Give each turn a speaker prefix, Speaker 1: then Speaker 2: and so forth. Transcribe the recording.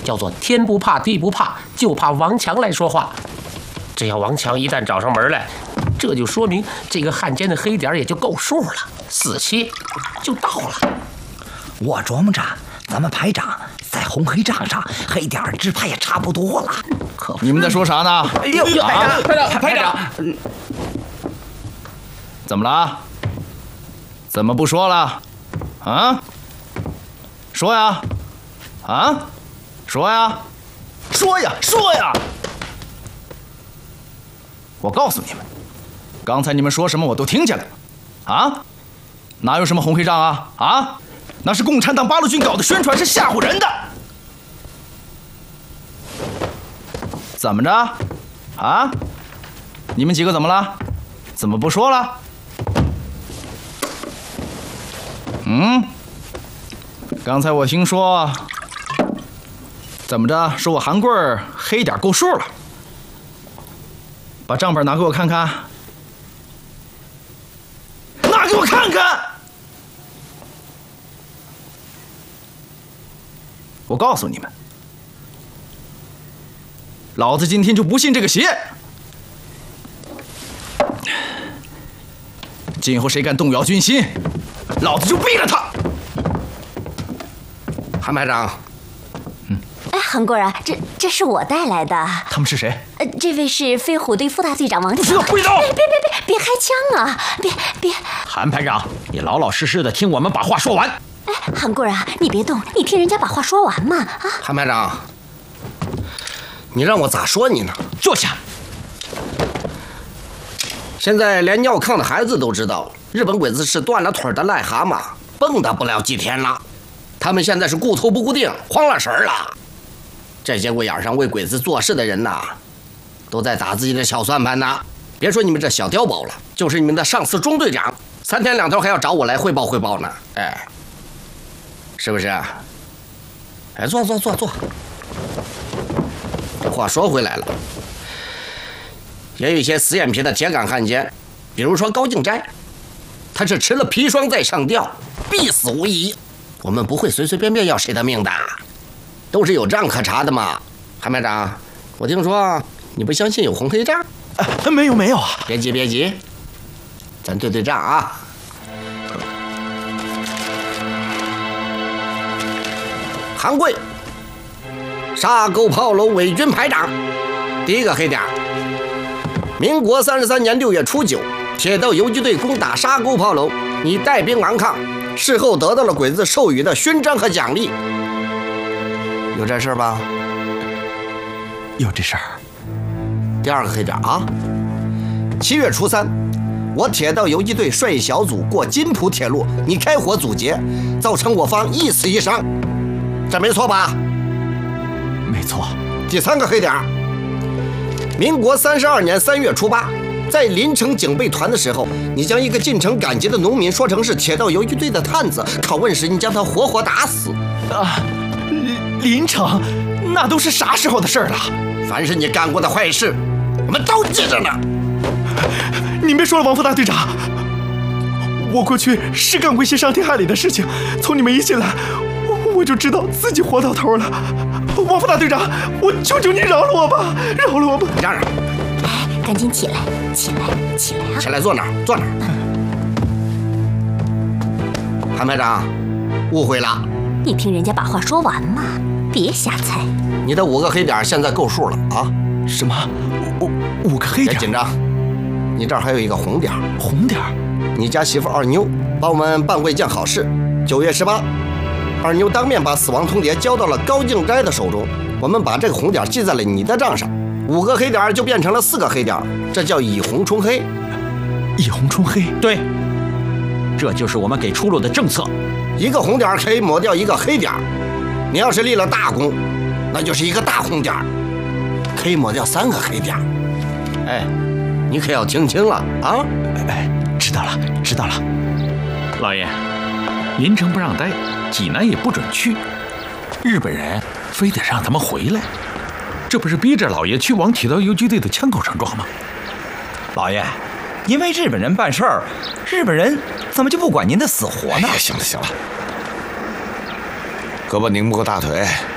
Speaker 1: 叫做天不怕地不怕，就怕王强来说话。只要王强一旦找上门来，这就说明这个汉奸的黑点也就够数了，死期就到了。
Speaker 2: 我琢磨着，咱们排长在红黑账上黑点只怕也差不多了。
Speaker 3: 你们在说啥呢？
Speaker 2: 哎呦，排长，
Speaker 3: 怎么了？怎么不说了？啊？说呀！啊？说呀！说呀！说呀！我告诉你们，刚才你们说什么我都听见了。啊？哪有什么红黑账啊？啊？那是共产党八路军搞的宣传，是吓唬人的。怎么着？啊？你们几个怎么了？怎么不说了？刚才我听说，怎么着？说我韩贵儿黑点够数了。把账本拿给我看看，拿给我看看！我告诉你们，老子今天就不信这个邪！今后谁敢动摇军心，老子就毙了他！
Speaker 4: 韩排长，
Speaker 5: 哎，韩贵啊，这是我带来的。
Speaker 3: 他们是谁？
Speaker 5: 这位是飞虎队副大队长王强。
Speaker 3: 不许挥刀！
Speaker 5: 别开枪啊！别！
Speaker 6: 韩排长，你老老实实的听我们把话说完。
Speaker 5: 哎，韩贵啊，你别动，你听人家把话说完嘛！啊，
Speaker 4: 韩排长，你让我咋说你呢？
Speaker 6: 坐下。
Speaker 4: 现在连尿炕的孩子都知道，日本鬼子是断了腿的癞蛤蟆，蹦跶不了几天了。他们现在是顾头不顾腚，慌了神了。这节骨眼上为鬼子做事的人呐，都在打自己的小算盘呢。别说你们这小碉堡了，就是你们的上司中队长，3天2头还要找我来汇报呢。哎，是不是？哎，坐。这话说回来了，也有一些死眼皮的铁杆汉奸，比如说高敬斋，他是吃了砒霜再上吊，必死无疑。我们不会随随便便要谁的命的，都是有账可查的嘛。韩排长，我听说你不相信有红黑账？
Speaker 3: 没有啊！
Speaker 4: 别急，咱对账啊。韩贵，沙沟炮楼伪军排长，第一个黑点。民国33年6月初9，铁道游击队攻打沙沟炮楼，你带兵顽抗，事后得到了鬼子授予的勋章和奖励。有这事儿吧？
Speaker 3: 有这事儿。
Speaker 4: 第二个黑点啊，7月初3，我铁道游击队率小组过金浦铁路，你开火阻截，造成我方1死1伤，这没错吧？
Speaker 3: 没错。
Speaker 4: 第三个黑点，民国32年3月初8，在临城警备团的时候，你将一个进城赶集的农民说成是铁道游击队的探子，拷问时你将他活活打死。
Speaker 3: 临城，那都是啥时候的事儿了？
Speaker 4: 凡是你干过的坏事，我们都记着呢。
Speaker 3: 您别说了，王副大队长，我过去是干过一些伤天害理的事情，从你们一进来，我就知道自己活到头了。王副大队长，我求求你饶了我吧，饶了我吧！
Speaker 4: 你让让，
Speaker 5: 哎，赶紧起来啊！
Speaker 4: 起来坐哪儿？韩排长，误会了。
Speaker 5: 你听人家把话说完嘛，别瞎猜。
Speaker 4: 你的5个黑点现在够数了啊！
Speaker 3: 什么？5个黑点？
Speaker 4: 别紧张，你这儿还有一个红点。
Speaker 3: 红点？
Speaker 4: 你家媳妇二妞帮我们办过一件好事。9月18，二妞当面把死亡通牒交到了高敬斋的手中，我们把这个红点记在了你的账上，5个黑点就变成了4个黑点，这叫以红冲黑。
Speaker 3: 以红冲黑？
Speaker 6: 对，这就是我们给出路的政策。
Speaker 4: 1个红点可以抹掉1个黑点，你要是立了大功，那就是1个大红点，可以抹掉3个黑点。哎，你可要听清了啊！
Speaker 3: 哎，知道了。
Speaker 7: 老爷，临城不让待，济南也不准去，日本人非得让他们回来，这不是逼着老爷去往铁道游击队的枪口上撞吗？
Speaker 2: 老爷，因为日本人办事儿，日本人怎么就不管您的死活呢？
Speaker 8: 行了，胳膊拧不过大腿，